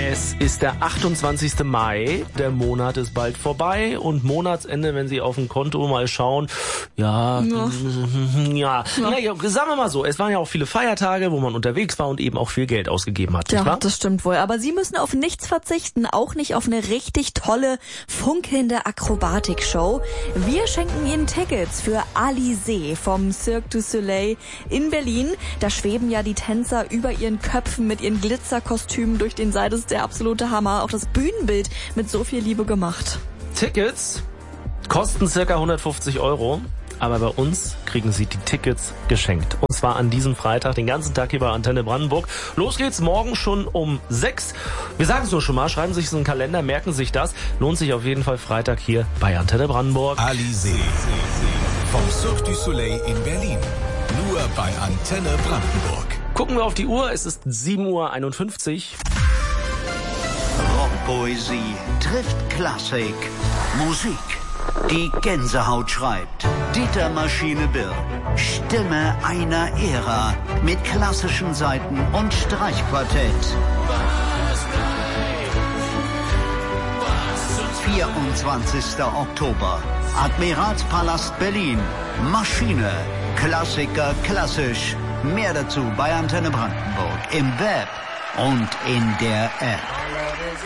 Es ist der 28. Mai, der Monat ist bald vorbei und Monatsende, wenn Sie auf dem Konto mal schauen, sagen wir mal so, es waren ja auch viele Feiertage, wo man unterwegs war und eben auch viel Geld ausgegeben hat. Ja, nicht wahr? Das stimmt wohl, aber Sie müssen auf nichts verzichten, auch nicht auf eine richtig tolle, funkelnde Akrobatikshow. Wir schenken Ihnen Tickets für Alizé vom Cirque du Soleil in Berlin. Da schweben ja die Tänzer über ihren Köpfen mit ihren Glitzerkostümen durch den Saal. Das ist der absolute Hammer. Auch das Bühnenbild mit so viel Liebe gemacht. Tickets kosten circa 150 €, aber bei uns kriegen Sie die Tickets geschenkt. Und zwar an diesem Freitag, den ganzen Tag hier bei Antenne Brandenburg. Los geht's morgen schon um 6. Wir sagen es nur schon mal, schreiben Sie sich so einen Kalender, merken sich das. Lohnt sich auf jeden Fall Freitag hier bei Antenne Brandenburg. Alizé vom Cirque du Soleil in Berlin. Nur bei Antenne Brandenburg. Gucken wir auf die Uhr, es ist 7:51 Uhr. Rockpoesie trifft Klassik. Musik, die Gänsehaut schreibt. Dieter Maschine Birr, Stimme einer Ära mit klassischen Saiten und Streichquartett. 24. Oktober, Admiralspalast Berlin. Maschine, Klassiker klassisch. Mehr dazu bei Antenne Brandenburg im Web und in der App.